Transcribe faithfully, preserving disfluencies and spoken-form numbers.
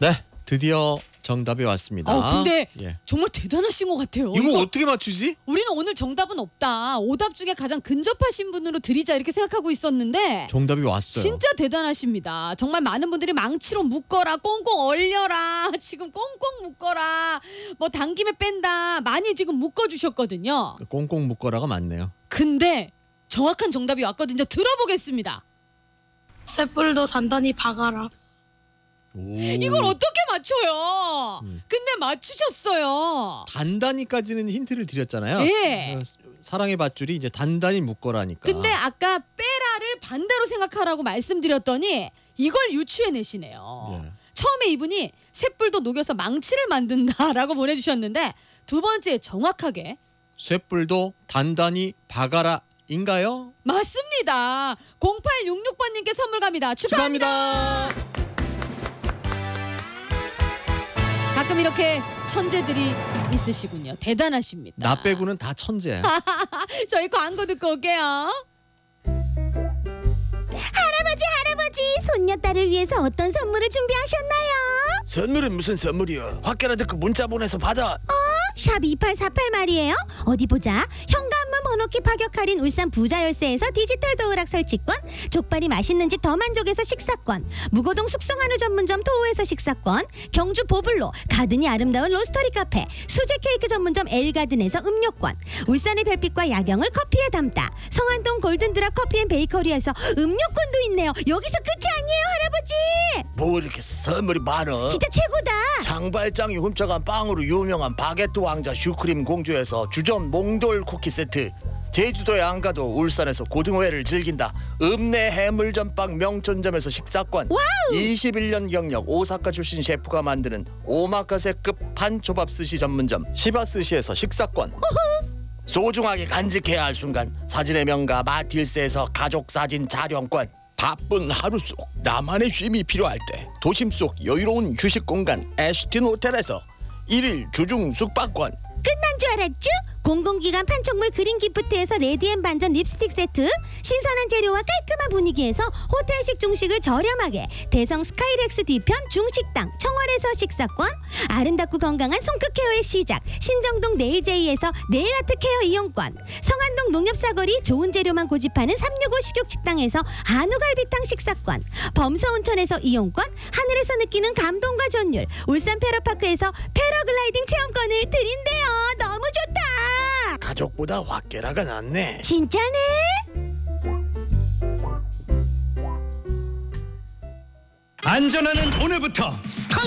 네, 드디어 정답이 왔습니다. 어, 근데 예. 정말 대단하신 것 같아요. 이거 어떻게 맞추지? 우리는 오늘 정답은 없다. 오답 중에 가장 근접하신 분으로 드리자 이렇게 생각하고 있었는데 정답이 왔어요. 진짜 대단하십니다. 정말 많은 분들이 망치로 묶어라, 꽁꽁 얼려라, 지금 꽁꽁 묶어라, 뭐 당김에 뺀다 많이 지금 묶어주셨거든요. 꽁꽁 묶어라가 맞네요. 근데 정확한 정답이 왔거든요. 들어보겠습니다. 쇳불도 단단히 박아라. 오. 이걸 어떻게 맞춰요? 음. 근데 맞추셨어요. 단단히까지는 힌트를 드렸잖아요. 예. 어, 사랑의 밧줄이 이제 단단히 묶어라니까. 근데 아까 빼라를 반대로 생각하라고 말씀드렸더니 이걸 유추해내시네요. 예. 처음에 이분이 쇳불도 녹여서 망치를 만든다라고 보내주셨는데 두 번째 정확하게 쇳불도 단단히 박아라인가요? 맞습니다. 공팔육육 번님께 선물 갑니다. 축하합니다. 축하합니다. 가끔 이렇게 천재들이 있으시군요. 대단하십니다. 나 빼고는 다 천재야. 저희 광고 듣고 올게요. 할아버지 할아버지 손녀딸을 위해서 어떤 선물을 준비하셨나요? 선물은 무슨 선물이요? 확계라 듣고 문자 보내서 받아. 샵 이팔사팔 말이에요. 어디 보자. 현관문 번호키 파격 할인 울산 부자 열쇠에서 디지털 도어락 설치권, 족발이 맛있는 집 더만족에서 식사권, 무고동 숙성한우 전문점 토우에서 식사권, 경주 보블로 가든이 아름다운 로스터리 카페, 수제 케이크 전문점 엘가든에서 음료권, 울산의 별빛과 야경을 커피에 담다 성안동 골든드랍 커피앤베이커리에서 음료권도 있네요. 여기서 끝이 아니에요 할아버지. 뭐 이렇게 선물이 많어? 진짜 최고다. 장발장이 훔쳐간 빵으로 유명한 바게트 왕자 슈크림 공주에서 주전 몽돌 쿠키 세트, 제주도에 안 가도 울산에서 고등어회를 즐긴다 읍내 해물전빵 명천점에서 식사권, 와우. 이십일 년 경력 오사카 출신 셰프가 만드는 오마카세급 판초밥 스시 전문점 시바스시에서 식사권, 소중하게 간직해야 할 순간 사진의 명가 마틸스에서 가족사진 촬영권, 바쁜 하루 속 나만의 쉼이 필요할 때 도심 속 여유로운 휴식 공간 에스틴 호텔에서 일일 주중 숙박권, 끝난 줄 알았죠? 공공기관 판촉물 그린 기프트에서 레디앤 반전 립스틱 세트, 신선한 재료와 깔끔한 분위기에서 호텔식 중식을 저렴하게 대성 스카이렉스 뒤편 중식당 청월에서 식사권, 아름답고 건강한 손끝 케어의 시작 신정동 네일제이에서 네일아트 케어 이용권, 성안동 농협사거리 좋은 재료만 고집하는 삼육오 식육식당에서 한우갈비탕 식사권, 범서온천에서 이용권, 하늘에서 느끼는 감동과 전율 울산 페러파크에서 패러글라이딩 체험권을 드린대요. 너무 좋다. 가족보다 확계라가 낫네. 진짜네? 안전하는 오늘부터 스타트!